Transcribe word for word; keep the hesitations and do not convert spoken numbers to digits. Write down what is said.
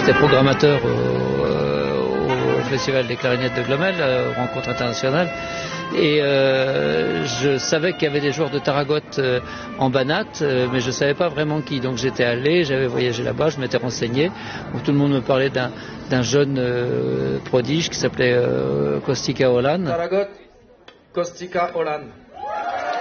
j'étais programmateur au, au Festival des clarinettes de Glomel, euh, rencontre internationale. Et euh, je savais qu'il y avait des joueurs de Taragot euh, en Banat, euh, mais je ne savais pas vraiment qui. Donc j'étais allé, j'avais voyagé là-bas, je m'étais renseigné. Donc, tout le monde me parlait d'un, d'un jeune euh, prodige qui s'appelait euh, Kostika Olan. Taragot, Kostika Olan.